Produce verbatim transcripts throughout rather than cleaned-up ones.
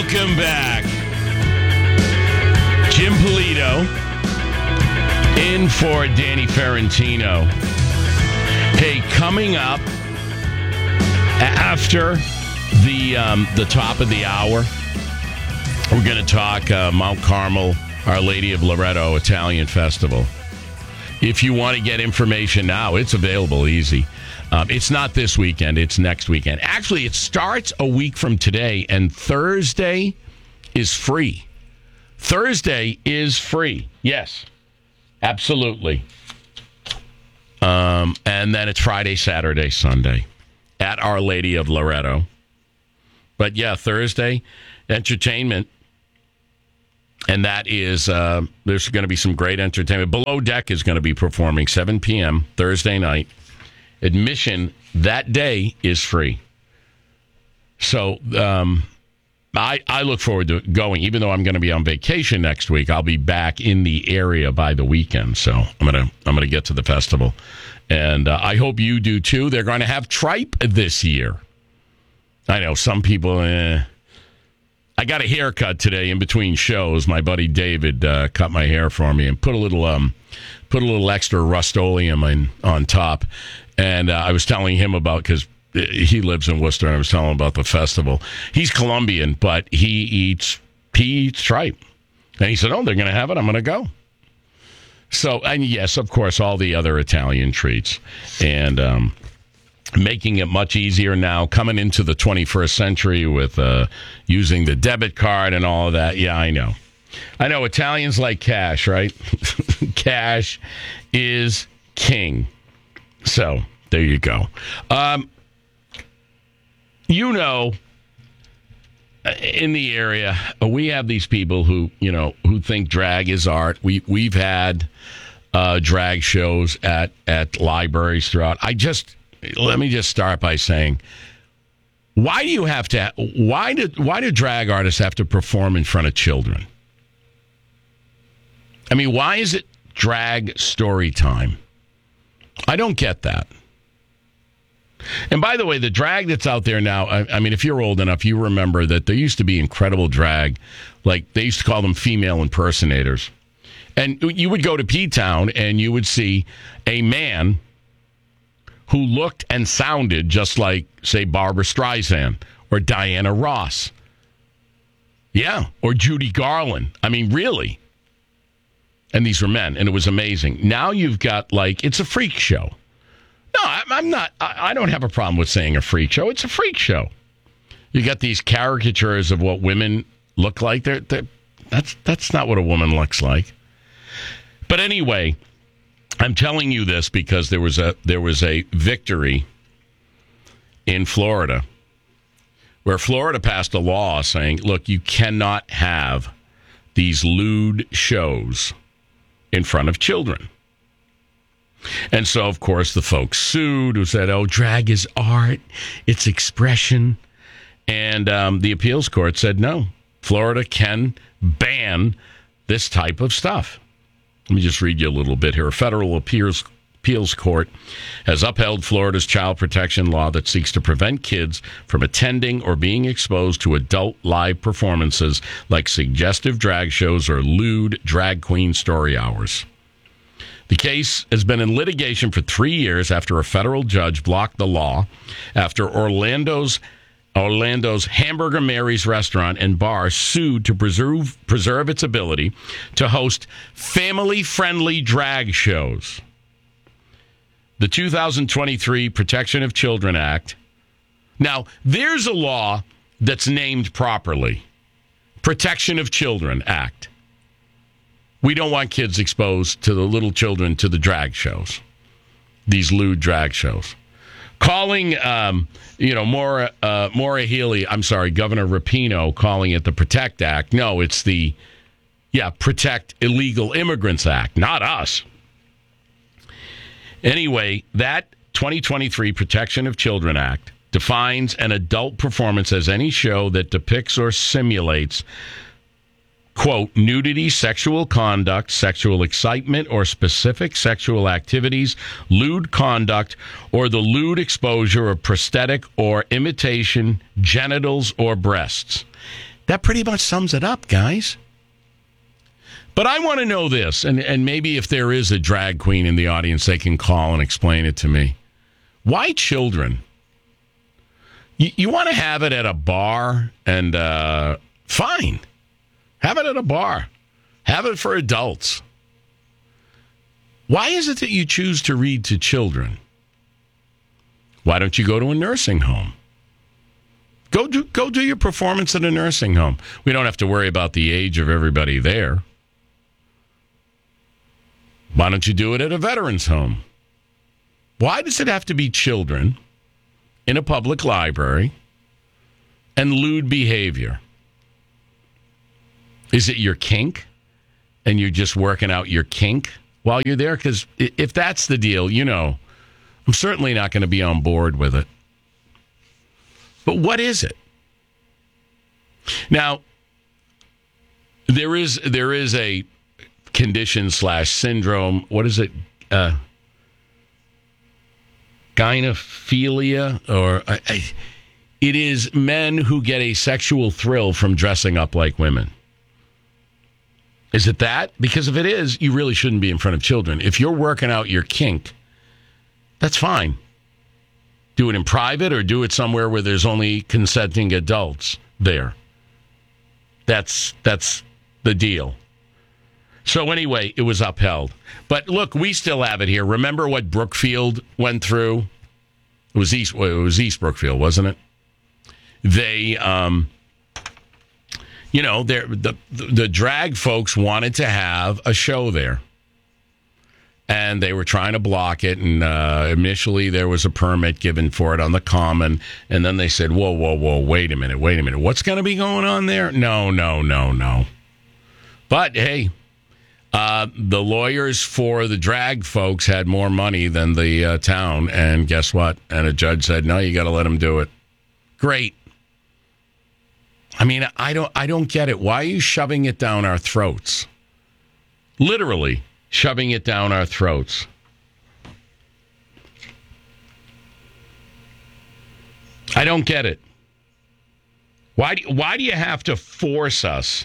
Welcome back. Jim Polito in for Danny Ferrantino. Hey, coming up after the um, the top of the hour, we're going to talk uh, Mount Carmel, Our Lady of Loretto Italian Festival. If you want to get information now, it's available easy. Um, it's not this weekend. It's next weekend. Actually, it starts a week from today, and Thursday is free. Thursday is free. Yes, absolutely. Um, and then it's Friday, Saturday, Sunday at Our Lady of Loretto. But yeah, Thursday, entertainment. And that is, uh, there's going to be some great entertainment. Below Deck is going to be performing seven p.m. Thursday night. Admission that day is free. So um, I, I look forward to going. Even though I'm going to be on vacation next week, I'll be back in the area by the weekend. So I'm going to I'm going to get to the festival. And uh, I hope you do too. They're going to have tripe this year. I know some people... Eh, I got a haircut today in between shows. My buddy David uh, cut my hair for me and put a little um, put a little extra Rust-Oleum in, on top. And uh, I was telling him about, because he lives in Worcester, and I was telling him about the festival. He's Colombian, but he eats he eats tripe. And he said, "Oh, they're going to have it. I'm going to go." So, and yes, of course, all the other Italian treats, and um, making it much easier now, coming into the twenty-first century with uh, using the debit card and all of that. Yeah, I know. I know Italians like cash, right? Cash is king. So, there you go. Um, you know, in the area, we have these people who, you know, who think drag is art. We, we've had uh, drag shows at, at libraries throughout. I just... Let me just start by saying, why do you have to? Why do why do drag artists have to perform in front of children? I mean, why is it drag story time? I don't get that. And by the way, the drag that's out there now, I, I mean, if you're old enough, you remember that there used to be incredible drag, like they used to call them female impersonators, and you would go to P-Town and you would see a man who looked and sounded just like, say, Barbra Streisand or Diana Ross. Yeah, or Judy Garland. I mean, really. And these were men, and it was amazing. Now you've got, like, it's a freak show. No, I'm not, I don't have a problem with saying a freak show. It's a freak show. You got these caricatures of what women look like. They're, they're, that's, that's not what a woman looks like. But anyway... I'm telling you this because there was a there was a victory in Florida where Florida passed a law saying, look, you cannot have these lewd shows in front of children. And so, of course, the folks sued who said, oh, drag is art, it's expression. And um, the appeals court said, no, Florida can ban this type of stuff. Let me just read you a little bit here. A federal appeals, appeals court has upheld Florida's child protection law that seeks to prevent kids from attending or being exposed to adult live performances like suggestive drag shows or lewd drag queen story hours. The case has been in litigation for three years after a federal judge blocked the law after Orlando's Orlando's Hamburger Mary's restaurant and bar sued to preserve preserve its ability to host family-friendly drag shows. The two thousand twenty-three Protection of Children Act. Now, there's a law that's named properly. Protection of Children Act. We don't want kids exposed to the little children to the drag shows. These lewd drag shows. Calling, um, you know, Maura, uh, Maura Healey, I'm sorry, Governor Rapinoe calling it the PROTECT Act. No, it's the, yeah, Protect Illegal Immigrants Act, not us. Anyway, that twenty twenty-three Protection of Children Act defines an adult performance as any show that depicts or simulates, quote, nudity, sexual conduct, sexual excitement, or specific sexual activities, lewd conduct, or the lewd exposure of prosthetic or imitation genitals or breasts. That pretty much sums it up, guys. But I want to know this, and, and maybe if there is a drag queen in the audience, they can call and explain it to me. Why children? You, you want to have it at a bar, and uh, fine. Have it at a bar. Have it for adults. Why is it that you choose to read to children? Why don't you go to a nursing home? Go do, go do your performance at a nursing home. We don't have to worry about the age of everybody there. Why don't you do it at a veterans home? Why does it have to be children in a public library and lewd behavior? Is it your kink and you're just working out your kink while you're there? Because if that's the deal, you know, I'm certainly not going to be on board with it. But what is it? Now, there is there is a condition slash syndrome. What is it? Uh, gynephilia, or I, I, it is men who get a sexual thrill from dressing up like women. Is it that? Because if it is, you really shouldn't be in front of children. If you're working out your kink, that's fine. Do it in private or do it somewhere where there's only consenting adults there. That's that's the deal. So anyway, it was upheld. But look, we still have it here. Remember what Brookfield went through? It was East. Well, it was East Brookfield, wasn't it? They, um, you know, the the drag folks wanted to have a show there. And they were trying to block it. And uh, initially there was a permit given for it on the Common. And then they said, whoa, whoa, whoa, wait a minute, wait a minute. What's going to be going on there? No, no, no, no. But, hey, uh, the lawyers for the drag folks had more money than the uh, town. And guess what? And a judge said, no, you got to let them do it. Great. I mean, I don't, I don't get it. Why are you shoving it down our throats? Literally. Shoving it down our throats. I don't get it. Why do, why do you have to force us?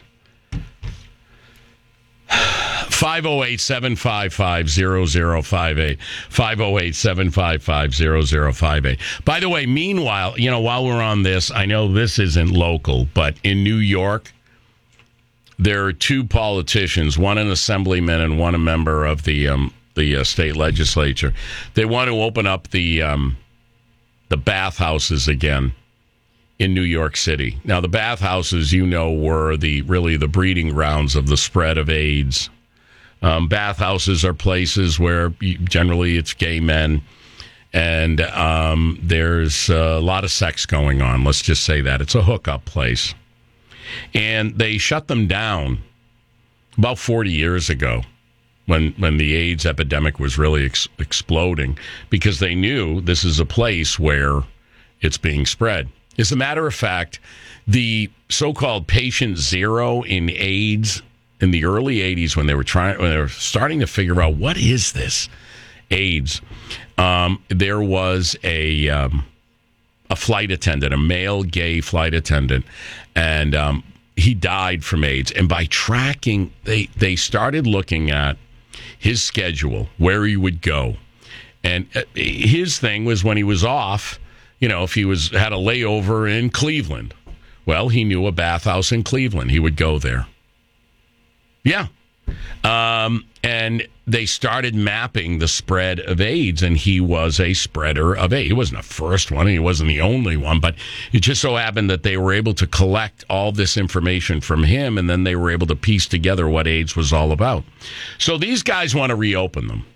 five oh eight, seven five five, zero zero five eight. five oh eight, seven five five, zero zero five eight. By the way, meanwhile, you know, while we're on this, I know this isn't local, but in New York, there are two politicians, one an assemblyman and one a member of the um, the uh, state legislature. They want to open up the um, the bathhouses again in New York City. Now, the bathhouses, you know, were the really the breeding grounds of the spread of AIDS. Um, bathhouses are places where you, generally it's gay men, and um, there's a lot of sex going on. Let's just say that. It's a hookup place. And they shut them down about forty years ago when when the AIDS epidemic was really ex- exploding because they knew this is a place where it's being spread. As a matter of fact, the so-called patient zero in AIDS in the early eighties when they were trying when they were starting to figure out what is this AIDS, um, there was a um, a flight attendant, a male gay flight attendant, and um, he died from AIDS. And by tracking, they, they started looking at his schedule, where he would go. And his thing was when he was off, you know, if he was had a layover in Cleveland, well, he knew a bathhouse in Cleveland. He would go there. Yeah. Um, and they started mapping the spread of AIDS, and he was a spreader of AIDS. He wasn't the first one, and he wasn't the only one, but it just so happened that they were able to collect all this information from him, and then they were able to piece together what AIDS was all about. So these guys want to reopen them.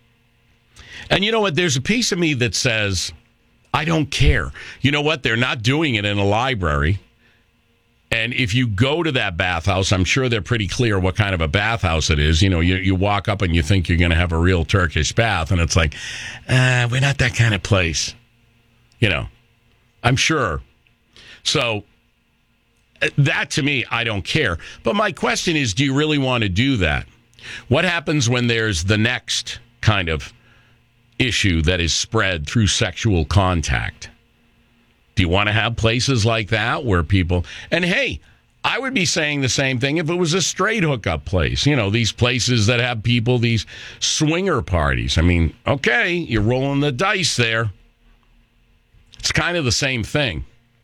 And you know what? There's a piece of me that says, I don't care. You know what? They're not doing it in a library. And if you go to that bathhouse, I'm sure they're pretty clear what kind of a bathhouse it is. You know, you, you walk up and you think you're going to have a real Turkish bath, and it's like, uh, we're not that kind of place. You know, I'm sure. So that, to me, I don't care. But my question is, do you really want to do that? What happens when there's the next kind of issue that is spread through sexual contact? Do you want to have places like that where people... And hey, I would be saying the same thing if it was a straight hookup place. You know, these places that have people, these swinger parties. I mean, okay, you're rolling the dice there. It's kind of the same thing.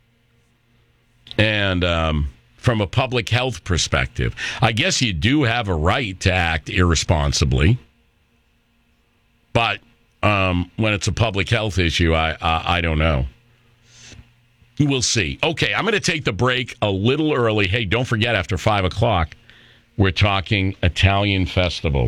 And um, from a public health perspective, I guess you do have a right to act irresponsibly. But um, when it's a public health issue, I, I I don't know. We'll see. Okay, I'm going to take the break a little early. Hey, don't forget, after five o'clock, we're talking Italian Festival.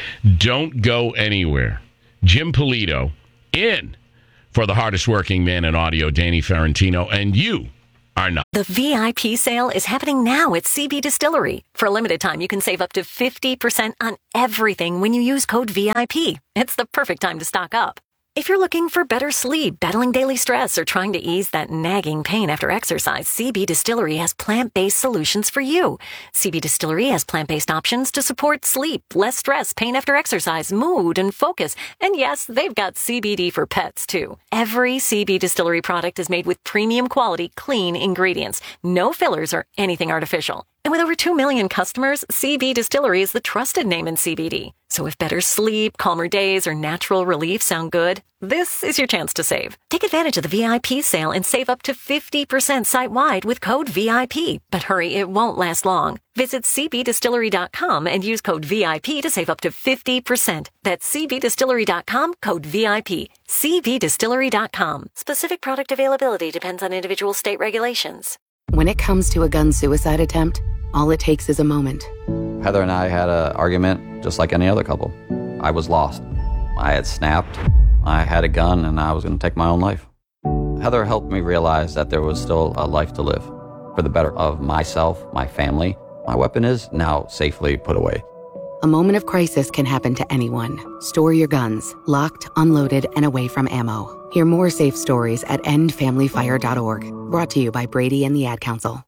Don't go anywhere. Jim Polito in for the hardest working man in audio, Danny Ferrantino, and you are not. The V I P sale is happening now at C B Distillery. For a limited time, you can save up to fifty percent on everything when you use code V I P. It's the perfect time to stock up. If you're looking for better sleep, battling daily stress, or trying to ease that nagging pain after exercise, C B Distillery has plant-based solutions for you. C B Distillery has plant-based options to support sleep, less stress, pain after exercise, mood, and focus. And yes, they've got C B D for pets, too. Every C B Distillery product is made with premium quality, clean ingredients. No fillers or anything artificial. And with over two million customers, C B Distillery is the trusted name in C B D. So if better sleep, calmer days, or natural relief sound good, this is your chance to save. Take advantage of the V I P sale and save up to fifty percent site-wide with code V I P. But hurry, it won't last long. Visit c b distillery dot com and use code V I P to save up to fifty percent. That's c b distillery dot com, code V I P. c b distillery dot com. Specific product availability depends on individual state regulations. When it comes to a gun suicide attempt, all it takes is a moment. Heather and I had an argument just like any other couple. I was lost. I had snapped. I had a gun and I was going to take my own life. Heather helped me realize that there was still a life to live for the better of myself, my family. My weapon is now safely put away. A moment of crisis can happen to anyone. Store your guns, locked, unloaded, and away from ammo. Hear more safe stories at end family fire dot org. Brought to you by Brady and the Ad Council.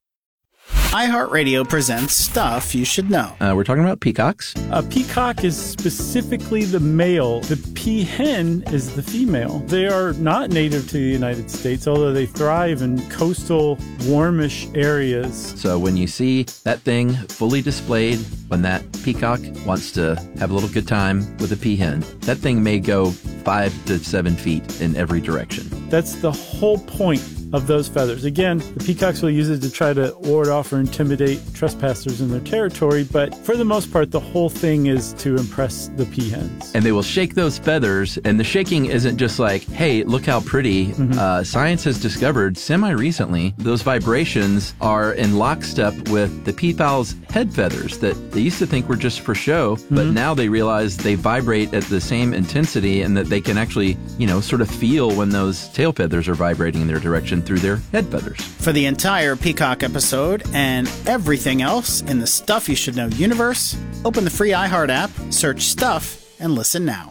iHeartRadio presents Stuff You Should Know. Uh, we're talking about peacocks. A peacock is specifically the male. The peahen is the female. They are not native to the United States, although they thrive in coastal, warmish areas. So when you see that thing fully displayed, when that peacock wants to have a little good time with a peahen, that thing may go five to seven feet in every direction. That's the whole point of those feathers. Again, the peacocks will use it to try to ward off or intimidate trespassers in their territory, but for the most part, the whole thing is to impress the peahens. And they will shake those feathers, and the shaking isn't just like, hey, look how pretty. Mm-hmm. Uh, science has discovered semi-recently those vibrations are in lockstep with the peafowl's head feathers that they used to think were just for show, mm-hmm. but now they realize they vibrate at the same intensity and that they can actually, you know, sort of feel when those tail feathers are vibrating in their direction through their head feathers. For the entire Peacock episode and everything else in the Stuff You Should Know universe, open the free iHeart app, search Stuff, and listen now.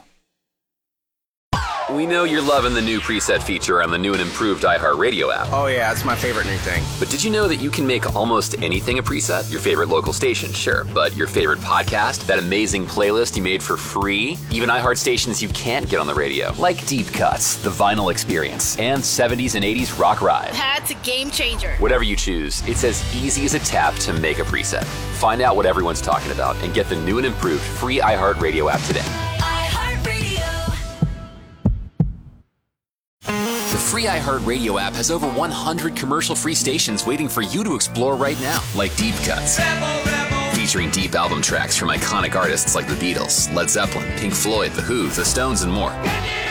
We know you're loving the new preset feature on the new and improved iHeartRadio app. Oh yeah, it's my favorite new thing. But did you know that you can make almost anything a preset? Your favorite local station, sure. But your favorite podcast, that amazing playlist you made for free, even iHeart stations you can't get on the radio, like Deep Cuts, The Vinyl Experience, and seventies and eighties Rock Ride. That's a game changer. Whatever you choose, it's as easy as a tap to make a preset. Find out what everyone's talking about and get the new and improved free iHeartRadio app today. The free iHeartRadio app has over one hundred commercial-free stations waiting for you to explore right now, like Deep Cuts, Rebel, Rebel. Featuring deep album tracks from iconic artists like the Beatles, Led Zeppelin, Pink Floyd, The Who, The Stones, and more.